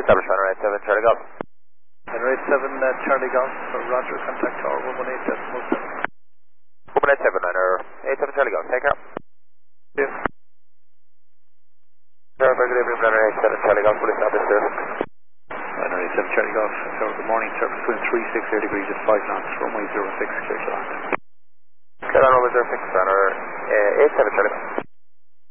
Establish runway 87 Charlie Golf. Runway 87 Charlie Golf, Roger, contact tower 118 decimal 7. 187 runner 87 Charlie Golf, take care. Yeah. Good evening, runner 87 Charlie Golf, will establish service. Runway 87 Charlie Golf, good morning, surface wind 360 degrees at 5 knots, runway 06, clear to land. Clear on runway 06, runner 87 Charlie Golf.